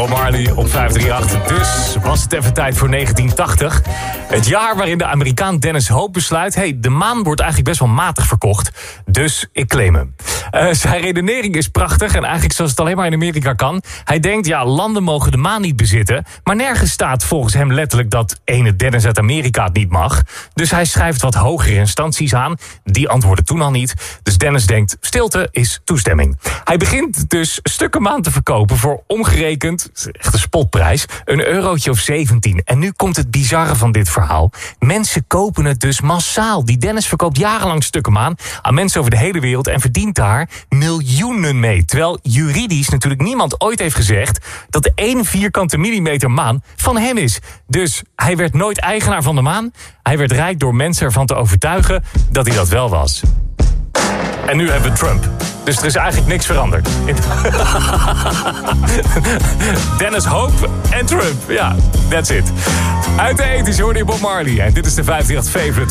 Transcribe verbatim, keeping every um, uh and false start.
Bob Marley op vijf drie acht. Dus was het even tijd voor negentien tachtig. Het jaar waarin de Amerikaan Dennis Hope besluit... hey, de maan wordt eigenlijk best wel matig verkocht. Dus ik claim hem. Uh, zijn redenering is prachtig en eigenlijk zoals het alleen maar in Amerika kan. Hij denkt, ja, landen mogen de maan niet bezitten. Maar nergens staat volgens hem letterlijk dat ene Dennis uit Amerika het niet mag. Dus hij schrijft wat hogere instanties aan. Die antwoorden toen al niet. Dus Dennis denkt, stilte is toestemming. Hij begint dus stukken maan te verkopen voor omgerekend, echt een spotprijs, een eurotje of zeventien. En nu komt het bizarre van dit verhaal. Mensen kopen het dus massaal. Die Dennis verkoopt jarenlang stukken maan aan mensen over de hele wereld en verdient daar miljoenen mee. Terwijl juridisch natuurlijk niemand ooit heeft gezegd dat de één vierkante millimeter maan van hem is. Dus hij werd nooit eigenaar van de maan. Hij werd rijk door mensen ervan te overtuigen dat hij dat wel was. En nu hebben we Trump. Dus er is eigenlijk niks veranderd. Dennis Hope en Trump. Ja, that's it. Uit de ethisch hoorde je Bob Marley. En dit is de vijf drie acht favorite